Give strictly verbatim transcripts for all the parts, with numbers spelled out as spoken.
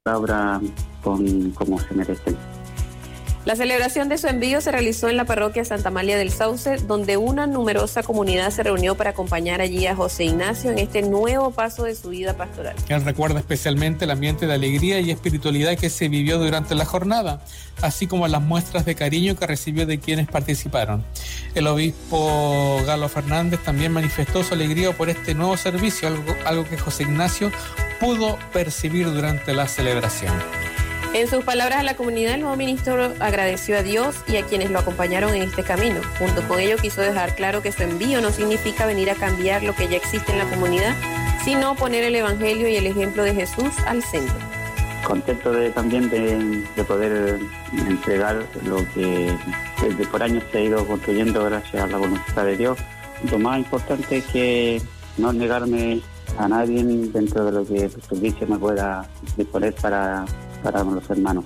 la obra con, como se merecen. La celebración de su envío se realizó en la parroquia Santa Amalia del Sauce, donde una numerosa comunidad se reunió para acompañar allí a José Ignacio en este nuevo paso de su vida pastoral. Él recuerda especialmente el ambiente de alegría y espiritualidad que se vivió durante la jornada, así como las muestras de cariño que recibió de quienes participaron. El obispo Galo Fernández también manifestó su alegría por este nuevo servicio, algo, algo que José Ignacio pudo percibir durante la celebración. En sus palabras a la comunidad, el nuevo ministro agradeció a Dios y a quienes lo acompañaron en este camino. Junto con ello quiso dejar claro que su envío no significa venir a cambiar lo que ya existe en la comunidad, sino poner el evangelio y el ejemplo de Jesús al centro. Contento de, también de, de poder entregar lo que desde por años se ha ido construyendo gracias a la voluntad de Dios. Lo más importante es que no negarme a nadie dentro de lo que el servicio me pueda disponer para... para los hermanos.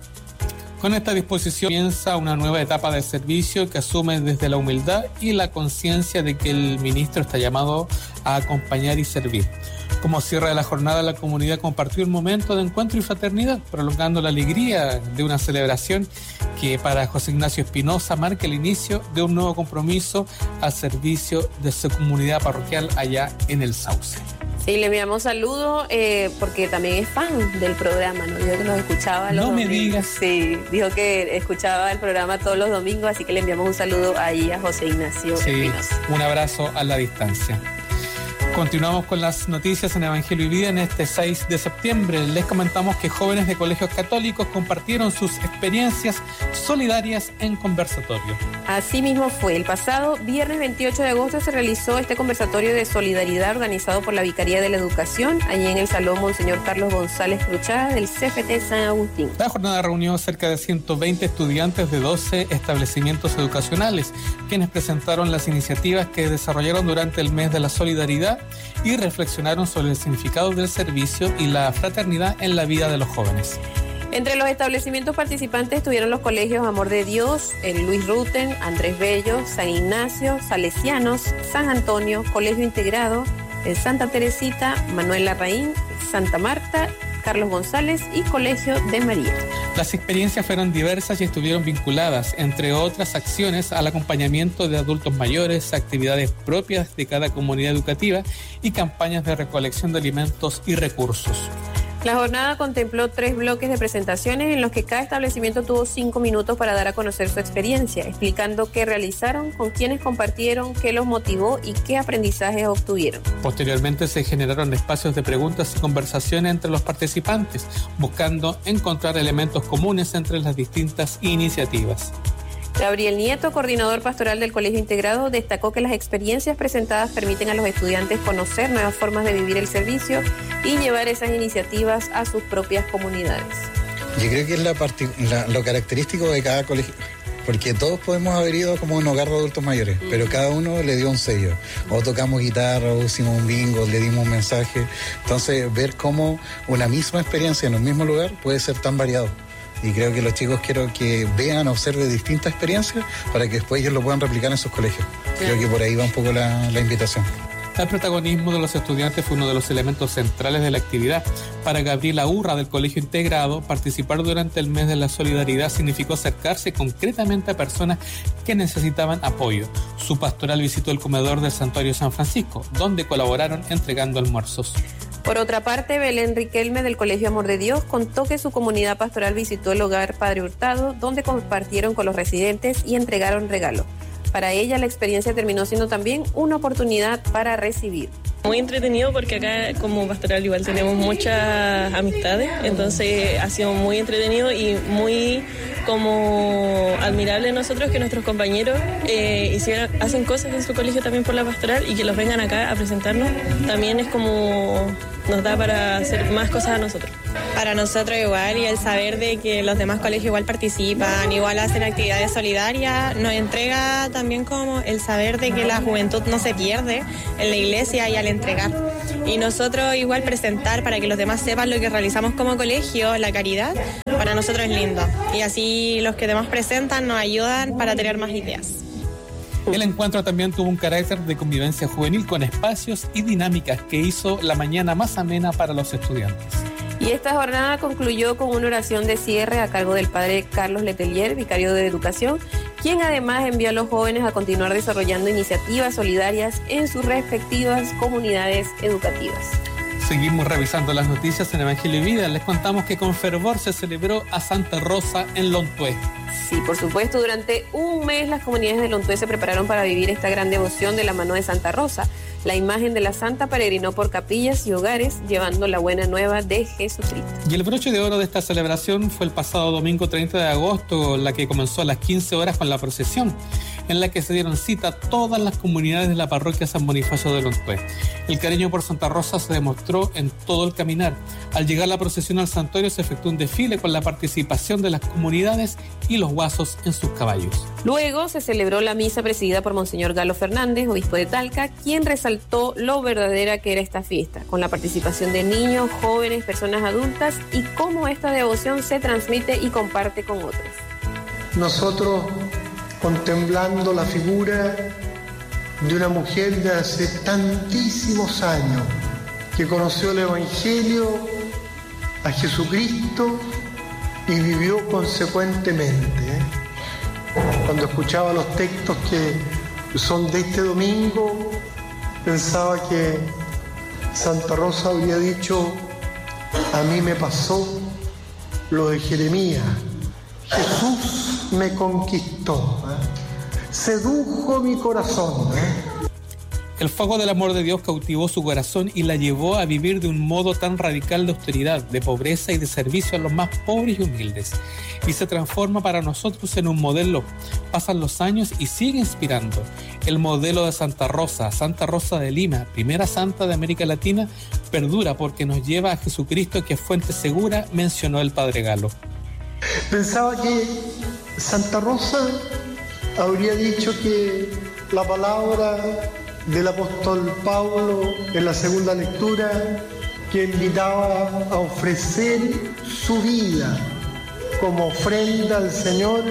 Con esta disposición comienza una nueva etapa de servicio que asume desde la humildad y la conciencia de que el ministro está llamado a acompañar y servir. Como cierre de la jornada, la comunidad compartió un momento de encuentro y fraternidad, prolongando la alegría de una celebración que para José Ignacio Espinosa marca el inicio de un nuevo compromiso al servicio de su comunidad parroquial allá en el Sauce. Sí, le enviamos saludos eh, porque también es fan del programa, ¿no? Dijo que nos escuchaba los no domingos. me digas. Sí, dijo que escuchaba el programa todos los domingos, así que le enviamos un saludo ahí a José Ignacio sí, Espinosa. Un abrazo a la distancia. Continuamos con las noticias en Evangelio y Vida en este seis de septiembre. Les comentamos que jóvenes de colegios católicos compartieron sus experiencias solidarias en conversatorio. Así mismo fue. El pasado viernes veintiocho de agosto se realizó este conversatorio de solidaridad organizado por la Vicaría de la Educación, allí en el Salón Monseñor Carlos González Cruchaga del C F T San Agustín. La jornada reunió cerca de ciento veinte estudiantes de doce establecimientos educacionales, quienes presentaron las iniciativas que desarrollaron durante el mes de la solidaridad y reflexionaron sobre el significado del servicio y la fraternidad en la vida de los jóvenes. Entre los establecimientos participantes estuvieron los colegios Amor de Dios, el Luis Ruten, Andrés Bello, San Ignacio, Salesianos, San Antonio, Colegio Integrado, el Santa Teresita, Manuel Larraín, Santa Marta, Carlos González y Colegio de María. Las experiencias fueron diversas y estuvieron vinculadas, entre otras acciones, al acompañamiento de adultos mayores, actividades propias de cada comunidad educativa y campañas de recolección de alimentos y recursos. La jornada contempló tres bloques de presentaciones en los que cada establecimiento tuvo cinco minutos para dar a conocer su experiencia, explicando qué realizaron, con quiénes compartieron, qué los motivó y qué aprendizajes obtuvieron. Posteriormente se generaron espacios de preguntas y conversaciones entre los participantes, buscando encontrar elementos comunes entre las distintas iniciativas. Gabriel Nieto, coordinador pastoral del Colegio Integrado, destacó que las experiencias presentadas permiten a los estudiantes conocer nuevas formas de vivir el servicio y llevar esas iniciativas a sus propias comunidades. Yo creo que es la part- la, lo característico de cada colegio, porque todos podemos haber ido como un hogar de adultos mayores, mm. pero cada uno le dio un sello. O tocamos guitarra, o hicimos un bingo, le dimos un mensaje. Entonces, ver cómo una misma experiencia en un mismo lugar puede ser tan variado. Y creo que los chicos quiero que vean, observen distintas experiencias para que después ellos lo puedan replicar en sus colegios. Creo que por ahí va un poco la, la invitación. El protagonismo de los estudiantes fue uno de los elementos centrales de la actividad. Para Gabriela Urra, del Colegio Integrado, participar durante el mes de la solidaridad significó acercarse concretamente a personas que necesitaban apoyo. Su pastoral visitó el comedor del Santuario San Francisco, donde colaboraron entregando almuerzos. Por otra parte, Belén Riquelme del Colegio Amor de Dios contó que su comunidad pastoral visitó el hogar Padre Hurtado, donde compartieron con los residentes y entregaron regalos. Para ella, la experiencia terminó siendo también una oportunidad para recibir. Muy entretenido porque acá como pastoral igual tenemos muchas amistades, entonces ha sido muy entretenido y muy como admirable nosotros que nuestros compañeros eh, hicieran, hacen cosas en su colegio también por la pastoral y que los vengan acá a presentarnos, también es como nos da para hacer más cosas a nosotros. Para nosotros igual, y el saber de que los demás colegios igual participan, igual hacen actividades solidarias, nos entrega también como el saber de que la juventud no se pierde en la iglesia y al entregar. Y nosotros igual presentar para que los demás sepan lo que realizamos como colegio, la caridad, para nosotros es lindo. Y así los que demás presentan nos ayudan para tener más ideas. El encuentro también tuvo un carácter de convivencia juvenil con espacios y dinámicas que hizo la mañana más amena para los estudiantes. Y esta jornada concluyó con una oración de cierre a cargo del padre Carlos Letelier, vicario de Educación, quien además envió a los jóvenes a continuar desarrollando iniciativas solidarias en sus respectivas comunidades educativas. Seguimos revisando las noticias en Evangelio y Vida. Les contamos que con fervor se celebró a Santa Rosa en Lontué. Sí, por supuesto, durante un mes las comunidades de Lontué se prepararon para vivir esta gran devoción de la mano de Santa Rosa. La imagen de la santa peregrinó por capillas y hogares llevando la buena nueva de Jesucristo. Y el broche de oro de esta celebración fue el pasado domingo treinta de agosto, la que comenzó a las quince horas con la procesión, en la que se dieron cita todas las comunidades de la parroquia San Bonifacio de Lontué. El cariño por Santa Rosa se demostró en todo el caminar. Al llegar la procesión al santuario se efectuó un desfile con la participación de las comunidades y los guasos en sus caballos. Luego se celebró la misa presidida por Monseñor Galo Fernández, obispo de Talca, quien resaltó lo verdadera que era esta fiesta, con la participación de niños, jóvenes, personas adultas y cómo esta devoción se transmite y comparte con otros. Nosotros, contemplando la figura de una mujer de hace tantísimos años que conoció el Evangelio, a Jesucristo y vivió consecuentemente. Cuando escuchaba los textos que son de este domingo, pensaba que Santa Rosa habría dicho: a mí me pasó lo de Jeremías, Jesús me conquistó, ¿eh? sedujo mi corazón. ¿eh? El fuego del amor de Dios cautivó su corazón y la llevó a vivir de un modo tan radical de austeridad, de pobreza y de servicio a los más pobres y humildes. Y se transforma para nosotros en un modelo. Pasan los años y sigue inspirando. El modelo de Santa Rosa, Santa Rosa de Lima, primera santa de América Latina, perdura porque nos lleva a Jesucristo, que es fuente segura, mencionó el padre Galo. Pensaba que Santa Rosa habría dicho que la palabra del apóstol Pablo en la segunda lectura, que invitaba a ofrecer su vida como ofrenda al Señor,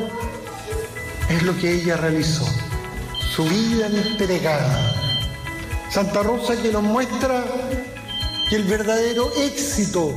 es lo que ella realizó, su vida entregada. Santa Rosa, que nos muestra que el verdadero éxito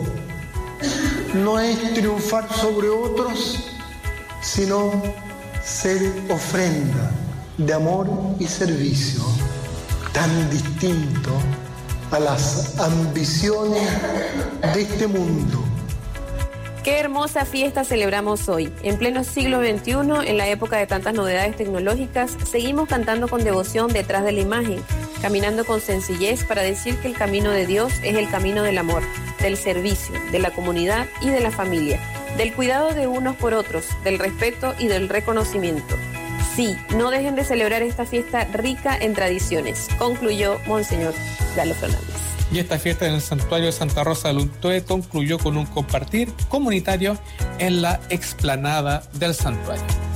no es triunfar sobre otros, sino ser ofrenda de amor y servicio, tan distinto a las ambiciones de este mundo. Qué hermosa fiesta celebramos hoy. En pleno siglo veintiuno, en la época de tantas novedades tecnológicas, seguimos cantando con devoción detrás de la imagen, caminando con sencillez para decir que el camino de Dios es el camino del amor, del servicio, de la comunidad y de la familia, del cuidado de unos por otros, del respeto y del reconocimiento. Sí, no dejen de celebrar esta fiesta rica en tradiciones, concluyó Monseñor Galo Fernández. Y esta fiesta en el santuario de Santa Rosa de Lontué concluyó con un compartir comunitario en la explanada del santuario.